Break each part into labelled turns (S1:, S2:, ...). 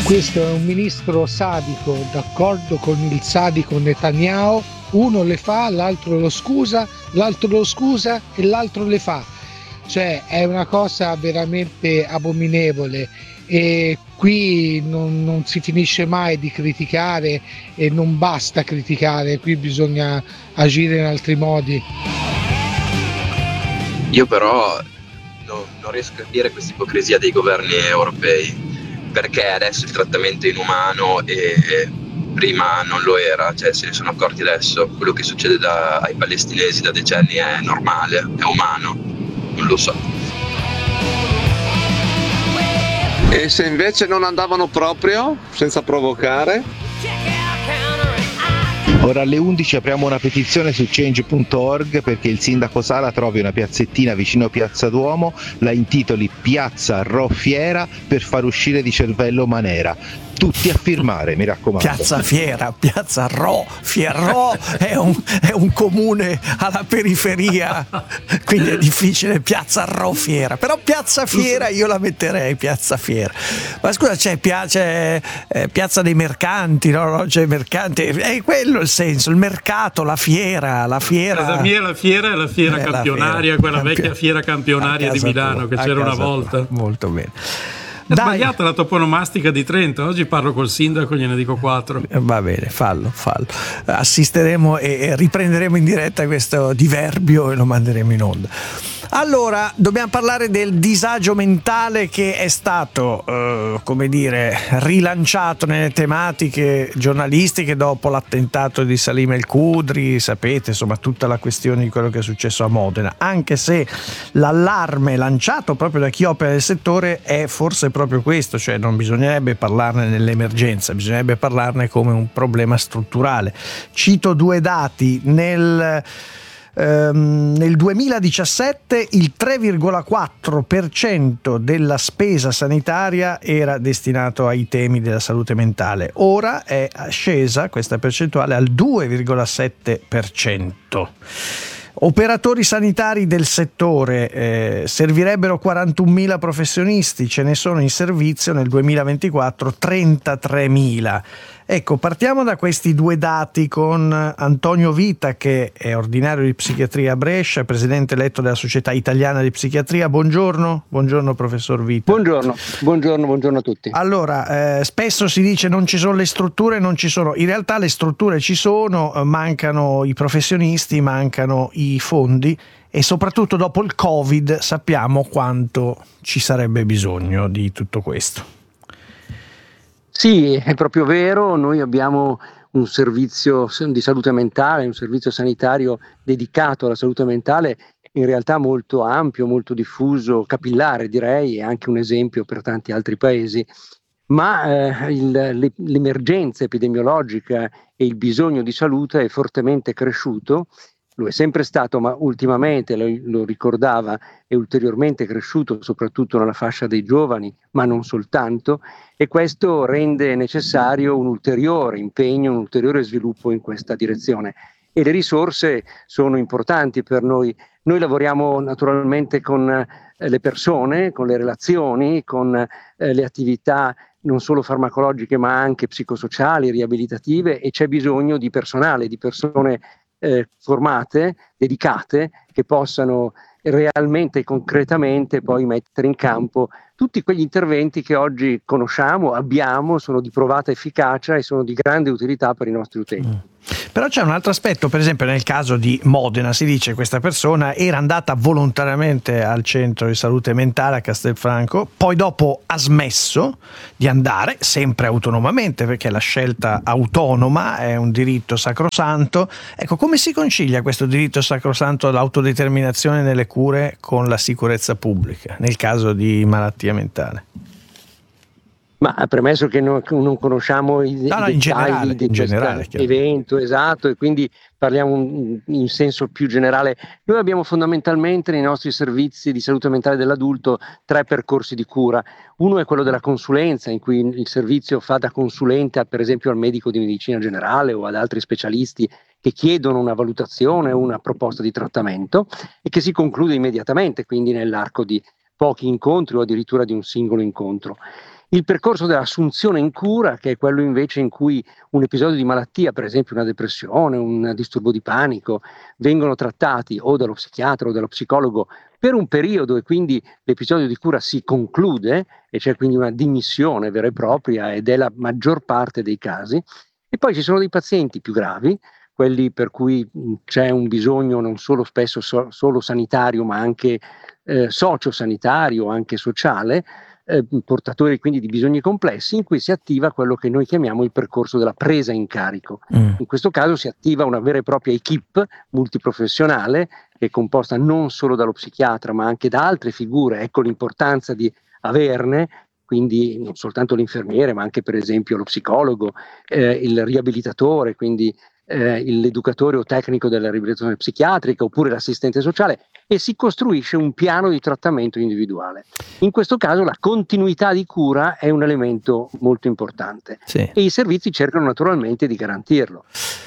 S1: Questo è un ministro sadico, d'accordo con il sadico Netanyahu, uno le fa, l'altro lo scusa e l'altro le fa. Cioè è una cosa veramente abominevole e qui non si finisce mai di criticare e non basta criticare, qui bisogna agire in altri modi.
S2: Io però non riesco a capire questa ipocrisia dei governi europei, perché adesso il trattamento è inumano e prima non lo era, cioè se ne sono accorti adesso. Quello che succede ai palestinesi da decenni è normale, è umano, non lo so.
S3: E se invece non andavano proprio, senza provocare?
S4: Ora alle 11 apriamo una petizione su change.org perché il sindaco Sala trovi una piazzettina vicino a Piazza Duomo, la intitoli Piazza Ro Fiera per far uscire di cervello Manera. Tutti a firmare, mi raccomando.
S5: Piazza Fiera, Piazza Ro, Fierro è un comune alla periferia, quindi è difficile Piazza Ro Fiera, però Piazza Fiera io la metterei, Piazza Fiera. Ma scusa, c'è Piazza dei Mercanti, no? C'è mercanti, è quello il senso, il mercato, la fiera.
S6: Casa mia la fiera è la fiera campionaria, quella vecchia fiera campionaria di Milano che c'era una volta.
S5: Molto bene.
S6: È sbagliata la toponomastica di Trento. Oggi parlo col sindaco, gliene dico 4.
S5: Va bene, fallo. Assisteremo e riprenderemo in diretta questo diverbio e lo manderemo in onda. Allora, dobbiamo parlare del disagio mentale che è stato, rilanciato nelle tematiche giornalistiche dopo l'attentato di Salim El Khudri, sapete, insomma, tutta la questione di quello che è successo a Modena, anche se l'allarme lanciato proprio da chi opera nel settore è forse proprio questo, cioè non bisognerebbe parlarne nell'emergenza, bisognerebbe parlarne come un problema strutturale. Cito due dati. Nel 2017 il 3,4% della spesa sanitaria era destinato ai temi della salute mentale. Ora è scesa questa percentuale al 2,7%. Operatori sanitari del settore, servirebbero 41.000 professionisti, ce ne sono in servizio nel 2024 33.000. Ecco, partiamo da questi due dati con Antonio Vita, che è ordinario di psichiatria a Brescia, presidente eletto della Società Italiana di Psichiatria. Buongiorno professor Vita.
S7: Buongiorno a tutti.
S5: Allora, spesso si dice non ci sono le strutture, non ci sono. In realtà le strutture ci sono, mancano i professionisti, mancano i fondi e soprattutto dopo il Covid sappiamo quanto ci sarebbe bisogno di tutto questo.
S7: Sì, è proprio vero, noi abbiamo un servizio di salute mentale, un servizio sanitario dedicato alla salute mentale in realtà molto ampio, molto diffuso, capillare direi, e anche un esempio per tanti altri paesi, ma l'emergenza epidemiologica e il bisogno di salute è fortemente cresciuto. Lo è sempre stato, ma ultimamente, lo ricordava, è ulteriormente cresciuto, soprattutto nella fascia dei giovani, ma non soltanto, e questo rende necessario un ulteriore impegno, un ulteriore sviluppo in questa direzione. E le risorse sono importanti per noi. Noi lavoriamo naturalmente con le persone, con le relazioni, con le attività non solo farmacologiche, ma anche psicosociali, riabilitative, e c'è bisogno di personale, di persone formate, dedicate, che possano realmente e concretamente poi mettere in campo tutti quegli interventi che oggi conosciamo, abbiamo, sono di provata efficacia e sono di grande utilità per i nostri utenti.
S5: Però c'è un altro aspetto, per esempio nel caso di Modena si dice che questa persona era andata volontariamente al centro di salute mentale a Castelfranco, poi dopo ha smesso di andare, sempre autonomamente, perché la scelta autonoma è un diritto sacrosanto. Ecco, come si concilia questo diritto sacrosanto all'autodeterminazione nelle cure con la sicurezza pubblica nel caso di malattia mentale?
S7: Ma premesso che non conosciamo i dettagli di questo evento, esatto, e quindi parliamo in senso più generale, noi abbiamo fondamentalmente nei nostri servizi di salute mentale dell'adulto 3 percorsi di cura. Uno è quello della consulenza, in cui il servizio fa da consulente per esempio al medico di medicina generale o ad altri specialisti che chiedono una valutazione o una proposta di trattamento e che si conclude immediatamente, quindi nell'arco di pochi incontri o addirittura di un singolo incontro. Il percorso dell'assunzione in cura, che è quello invece in cui un episodio di malattia, per esempio una depressione, un disturbo di panico, vengono trattati o dallo psichiatra o dallo psicologo per un periodo, e quindi l'episodio di cura si conclude e c'è quindi una dimissione vera e propria, ed è la maggior parte dei casi. E poi ci sono dei pazienti più gravi, quelli per cui c'è un bisogno non solo spesso solo sanitario, ma anche sociosanitario, anche sociale, portatori quindi di bisogni complessi, in cui si attiva quello che noi chiamiamo il percorso della presa in carico. In questo caso si attiva una vera e propria equipe multiprofessionale, che è composta non solo dallo psichiatra ma anche da altre figure. Ecco l'importanza di averne, quindi non soltanto l'infermiere, ma anche per esempio lo psicologo, il riabilitatore, quindi l'educatore o tecnico della riabilitazione psichiatrica, oppure l'assistente sociale, e si costruisce un piano di trattamento individuale. In questo caso la continuità di cura è un elemento molto importante, e i servizi cercano naturalmente di garantirlo.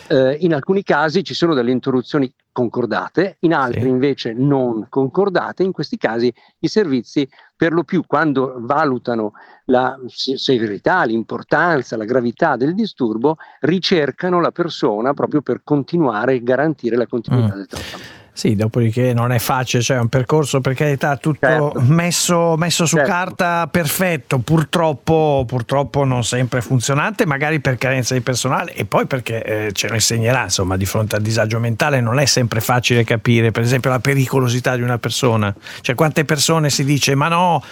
S7: In alcuni casi ci sono delle interruzioni concordate, in altri invece non concordate. In questi casi i servizi, per lo più, quando valutano la severità, l'importanza, la gravità del disturbo, ricercano la persona proprio per continuare e garantire la continuità del trattamento.
S5: Sì, dopodiché non è facile, cioè è un percorso, per carità, tutto messo su carta perfetto, purtroppo non sempre funzionante, magari per carenza di personale, e poi perché ce lo insegnerà, insomma, di fronte al disagio mentale non è sempre facile capire, per esempio, la pericolosità di una persona. Cioè, quante persone si dice ma no,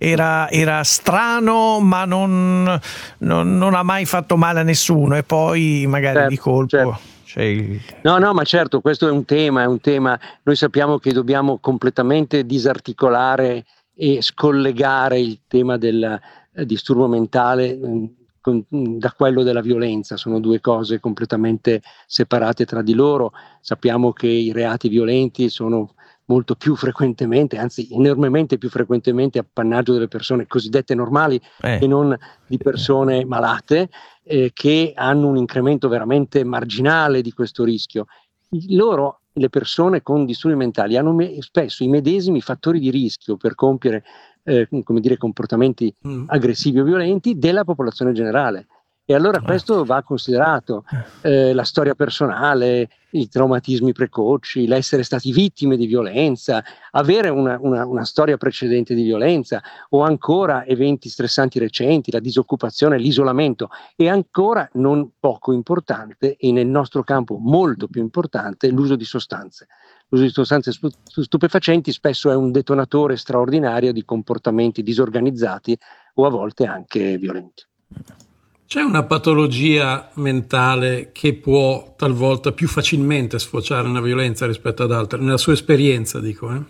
S5: era strano, ma non ha mai fatto male a nessuno, e poi magari di colpo...
S7: No, ma certo, questo è un tema. Noi sappiamo che dobbiamo completamente disarticolare e scollegare il tema del disturbo mentale da quello della violenza. Sono due cose completamente separate tra di loro. Sappiamo che i reati violenti sono molto più frequentemente, anzi enormemente più frequentemente, appannaggio delle persone cosiddette normali e non di persone malate, che hanno un incremento veramente marginale di questo rischio. Le persone con disturbi mentali hanno spesso i medesimi fattori di rischio per compiere comportamenti aggressivi o violenti della popolazione generale. E allora questo va considerato, la storia personale, i traumatismi precoci, l'essere stati vittime di violenza, avere una storia precedente di violenza, o ancora eventi stressanti recenti, la disoccupazione, l'isolamento, e ancora non poco importante, e nel nostro campo molto più importante, l'uso di sostanze. L'uso di sostanze stupefacenti spesso è un detonatore straordinario di comportamenti disorganizzati o a volte anche violenti.
S6: C'è una patologia mentale che può talvolta più facilmente sfociare in una violenza rispetto ad altre, nella sua esperienza, dico?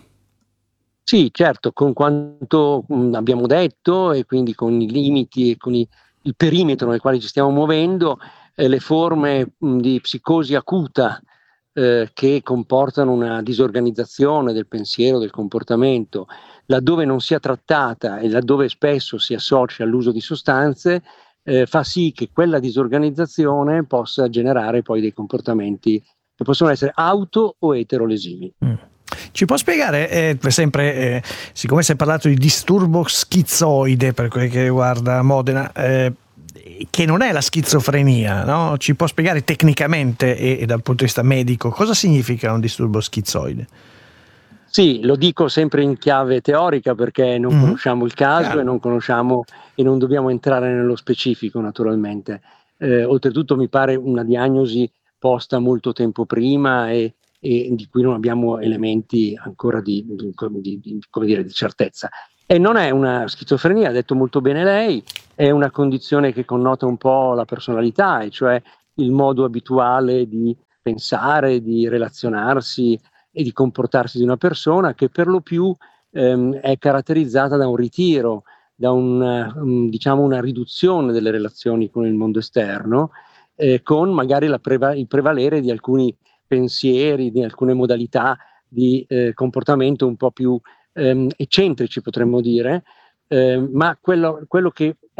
S7: Sì, certo, con quanto abbiamo detto, e quindi con i limiti e con il perimetro nel quale ci stiamo muovendo, le forme di psicosi acuta che comportano una disorganizzazione del pensiero, del comportamento, laddove non sia trattata e laddove spesso si associa all'uso di sostanze, fa sì che quella disorganizzazione possa generare poi dei comportamenti che possono essere auto o eterolesivi.
S5: Ci può spiegare, sempre, siccome si è parlato di disturbo schizoide per quel che riguarda Modena, che non è la schizofrenia, no? Ci può spiegare tecnicamente e dal punto di vista medico cosa significa un disturbo schizoide?
S7: Sì, lo dico sempre in chiave teorica, perché non conosciamo il caso e non conosciamo e non dobbiamo entrare nello specifico, naturalmente. Oltretutto mi pare una diagnosi posta molto tempo prima e di cui non abbiamo elementi ancora di certezza. E non è una schizofrenia, ha detto molto bene lei, è una condizione che connota un po' la personalità, e cioè il modo abituale di pensare, di relazionarsi e di comportarsi di una persona, che per lo più è caratterizzata da un ritiro, da una riduzione delle relazioni con il mondo esterno, con magari il prevalere di alcuni pensieri, di alcune modalità di comportamento un po' più eccentrici, potremmo dire, ma quello che è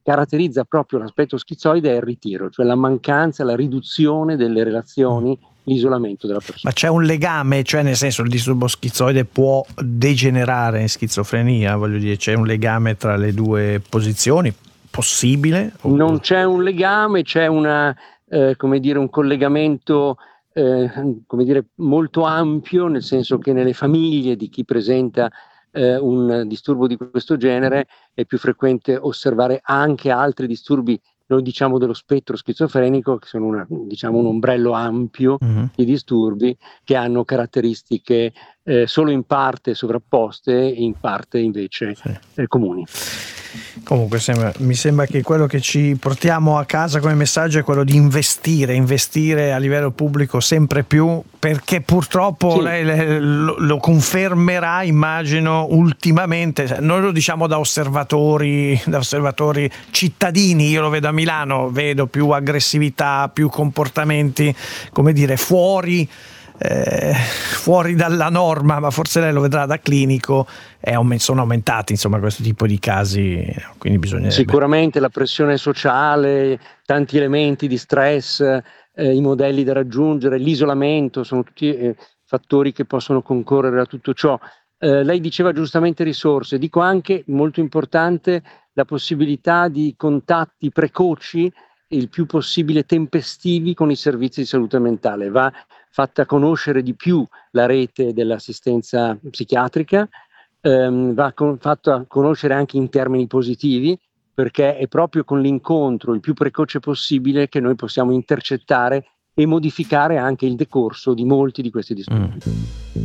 S7: caratterizza proprio l'aspetto schizoide è il ritiro, cioè la mancanza, la riduzione delle relazioni, l'isolamento della persona.
S5: Ma c'è un legame, cioè nel senso il disturbo schizoide può degenerare in schizofrenia, voglio dire, c'è un legame tra le due posizioni? Possibile?
S7: Non c'è un legame, c'è un collegamento molto ampio, nel senso che nelle famiglie di chi presenta un disturbo di questo genere è più frequente osservare anche altri disturbi, noi diciamo dello spettro schizofrenico, che sono un ombrello ampio di disturbi che hanno caratteristiche solo in parte sovrapposte e in parte invece comuni.
S5: Comunque mi sembra che quello che ci portiamo a casa come messaggio è quello di investire a livello pubblico sempre più, perché purtroppo lei lo confermerà, immagino, ultimamente. Noi lo diciamo da osservatori cittadini, io lo vedo a Milano, vedo più aggressività, più comportamenti, come dire, fuori dalla norma, ma forse lei lo vedrà da clinico, sono aumentati insomma questo tipo di casi, quindi bisogna
S7: sicuramente la pressione sociale, tanti elementi di stress, i modelli da raggiungere, l'isolamento, sono tutti fattori che possono concorrere a tutto ciò. Lei diceva giustamente risorse, dico anche molto importante la possibilità di contatti precoci, il più possibile tempestivi con i servizi di salute mentale. Va fatta conoscere di più la rete dell'assistenza psichiatrica, va fatta conoscere anche in termini positivi, perché è proprio con l'incontro il più precoce possibile che noi possiamo intercettare e modificare anche il decorso di molti di questi disturbi.